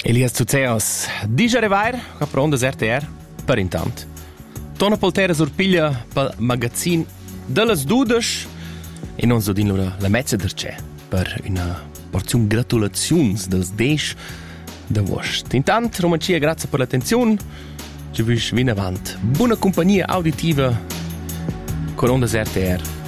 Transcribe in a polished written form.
Elias Zuzeos, dice revair, a pronda RTR, per intant. Tona poltera surpiglia pel magazin delle dudes e non so din la mezza d'arce per una porzione gratulazions dels 10 d'agost. Intant, Romancia, grazie per l'attenzione. Ci vis vin avant. Buona compagnia auditiva con Ondas RTR.